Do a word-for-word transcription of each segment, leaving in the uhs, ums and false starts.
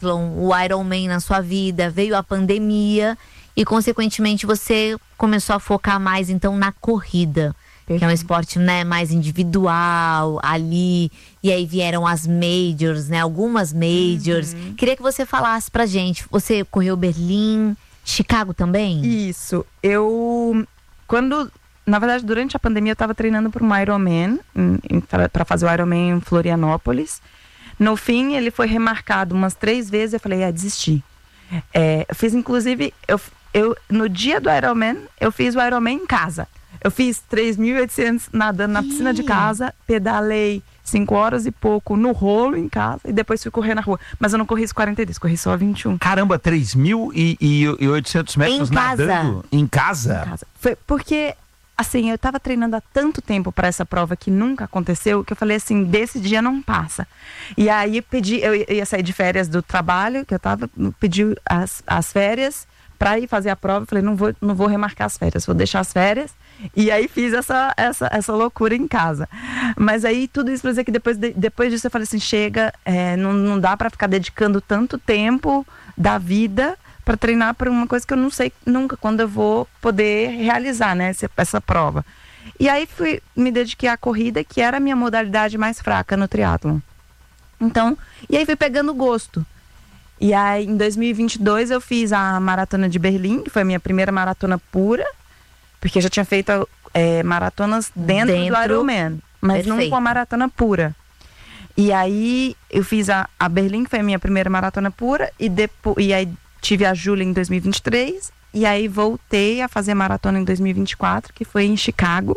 triatlon, o Ironman na sua vida, veio a pandemia e, consequentemente, você começou a focar mais, então, na corrida. Que é um esporte, né, mais individual, ali. E aí vieram as majors, né? Algumas majors. Uhum. Queria que você falasse pra gente. Você correu Berlim, Chicago também? Isso. Eu, quando... Na verdade, durante a pandemia, eu tava treinando para um Ironman, para fazer o Ironman em Florianópolis. No fim, ele foi remarcado umas três vezes. Eu falei, ah, desisti. É, eu fiz, inclusive, eu, eu, no dia do Ironman, eu fiz o Ironman em casa. Eu fiz três mil e oitocentos nadando na piscina de casa, pedalei cinco horas e pouco no rolo em casa e depois fui correr na rua. Mas eu não corri os quarenta e dois, corri só vinte e um. Caramba, três mil e oitocentos metros em casa. nadando em casa? Em casa. Foi porque, assim, eu tava treinando há tanto tempo para essa prova que nunca aconteceu, que eu falei assim, desse dia não passa. E aí pedi, eu ia sair de férias do trabalho, que eu tava, pedi as, as férias para ir fazer a prova. Eu falei, não vou, não vou remarcar as férias, vou deixar as férias. E aí fiz essa, essa, essa loucura em casa. Mas aí tudo isso pra dizer que depois, de, depois disso eu falei assim, chega, é, não, não dá pra ficar dedicando tanto tempo da vida pra treinar pra uma coisa que eu não sei nunca quando eu vou poder realizar, né, essa, essa prova. E aí fui, me dediquei à corrida, que era a minha modalidade mais fraca no triatlon. Então, e aí fui pegando gosto. E aí em dois mil e vinte e dois eu fiz a Maratona de Berlim, que foi a minha primeira maratona pura. Porque eu já tinha feito é, maratonas dentro, dentro do Ironman, mas perfeito. Não com a maratona pura. E aí eu fiz a, a Berlim, que foi a minha primeira maratona pura, e, depois, e aí tive a Júlia em dois mil e vinte e três, e aí voltei a fazer maratona em dois mil e vinte e quatro, que foi em Chicago.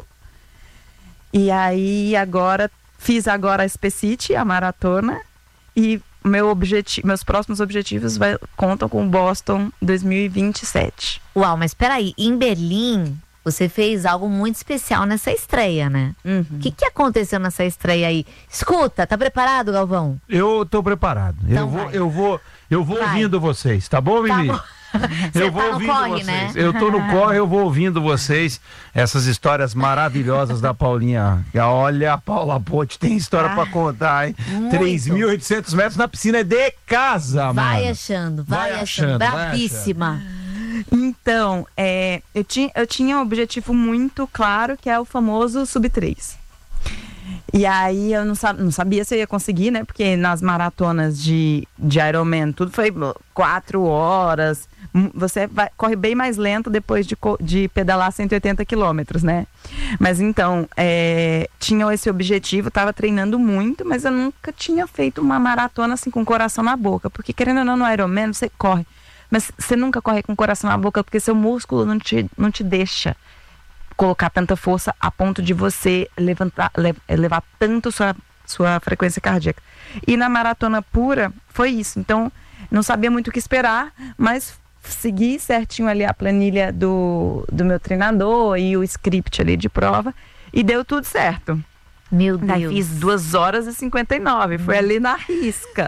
E aí agora, fiz agora a Spacity, a maratona, e meu objetivo, meus próximos objetivos vai, contam com Boston dois mil e vinte e sete. Uau, mas peraí, em Berlim... Você fez algo muito especial nessa estreia, né? O uhum. que, que aconteceu nessa estreia aí? Escuta, tá preparado, Galvão? Eu tô preparado. Então eu, vou, eu vou, eu vou ouvindo vocês, tá bom, Mimi? Tá bom. Eu vou tá ouvindo corre, vocês. Né? Eu tô no corre, eu vou ouvindo vocês. Essas histórias maravilhosas da Paulinha. Olha, a Paula Ponte tem história ah, pra contar, hein? três mil e oitocentos metros na piscina de casa, mano. Vai achando, vai, vai achando. achando. Bravíssima. Então, é, eu, tinha, eu tinha um objetivo muito claro, que é o famoso sub três. E aí eu não, sab, não sabia se eu ia conseguir, né? Porque nas maratonas de, de Ironman, tudo foi quatro horas. Você vai, corre bem mais lento depois de, de pedalar cento e oitenta quilômetros, né? Mas então, é, tinha esse objetivo, tava treinando muito, mas eu nunca tinha feito uma maratona assim com o coração na boca. Porque querendo ou não, no Ironman você corre. Mas você nunca corre com o coração na boca, porque seu músculo não te, não te deixa colocar tanta força a ponto de você levantar, le, levar tanto sua, sua frequência cardíaca. E na maratona pura, foi isso. Então, não sabia muito o que esperar, mas segui certinho ali a planilha do, do meu treinador e o script ali de prova, e deu tudo certo. Meu Deus. Daí fiz duas horas e cinquenta e nove, foi ali na risca.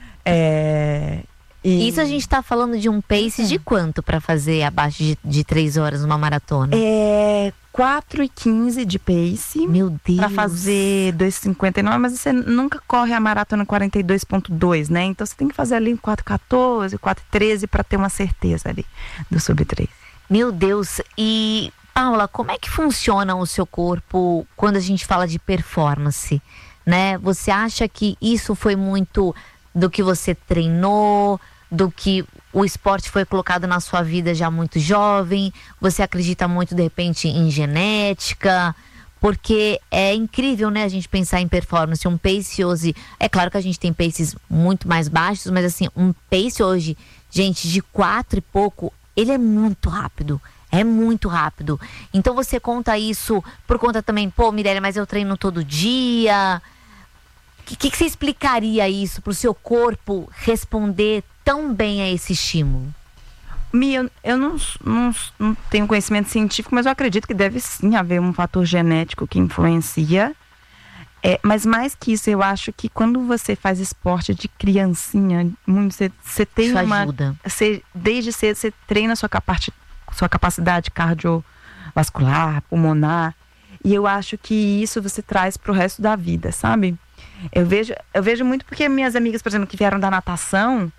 É... E... Isso a gente tá falando de um pace de quanto para fazer abaixo de, de três horas numa maratona? É quatro e quinze de pace. Meu Deus. Pra fazer dois e cinquenta e nove, mas você nunca corre a maratona quarenta e dois ponto dois, né? Então você tem que fazer ali quatro e quatorze, quatro e treze para ter uma certeza ali do sub três. Meu Deus. E, Paula, como é que funciona o seu corpo quando a gente fala de performance, né? Você acha que isso foi muito do que você treinou, do que o esporte foi colocado na sua vida já muito jovem? Você acredita muito, de repente, em genética? Porque é incrível, né, a gente pensar em performance. Um pace hoje, é claro que a gente tem paces muito mais baixos, mas assim, um pace hoje, gente, de quatro e pouco, ele é muito rápido. É muito rápido. Então você conta isso por conta também, pô, Mirella, mas eu treino todo dia. O que, que você explicaria isso para o seu corpo responder tão bem a esse estímulo? Mi, eu, eu não, não, não tenho conhecimento científico, mas eu acredito que deve sim haver um fator genético que influencia. É, mas mais que isso, eu acho que quando você faz esporte de criancinha, muito, você, você tem isso uma... ajuda. Você, desde cedo você treina a sua, capaci, sua capacidade cardiovascular, pulmonar. E eu acho que isso você traz pro resto da vida, sabe? Eu vejo, eu vejo muito porque minhas amigas, por exemplo, que vieram da natação,